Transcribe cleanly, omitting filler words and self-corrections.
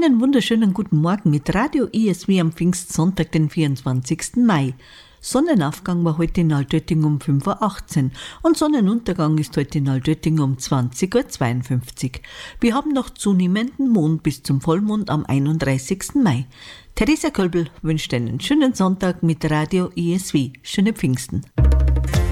Einen wunderschönen guten Morgen mit Radio ISW am Pfingstsonntag, den 24. Mai. Sonnenaufgang war heute in Altötting um 5.18 Uhr und Sonnenuntergang ist heute in Altötting um 20.52 Uhr. Wir haben noch zunehmenden Mond bis zum Vollmond am 31. Mai. Theresa Kölbel wünscht einen schönen Sonntag mit Radio ISW. Schöne Pfingsten.